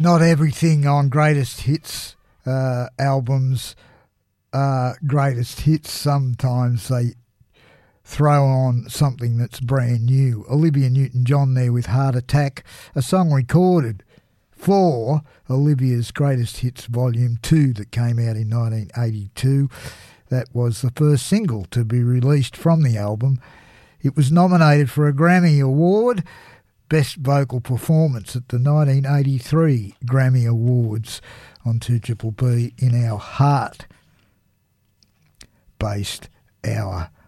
Not everything on greatest hits albums are greatest hits. Sometimes they throw on something that's brand new. Olivia Newton-John there with Heart Attack, a song recorded for Olivia's Greatest Hits Volume 2 that came out in 1982. That was the first single to be released from the album. It was nominated for a Grammy Award, Best Vocal Performance at the 1983 Grammy Awards on 2BBB in our heart-based hour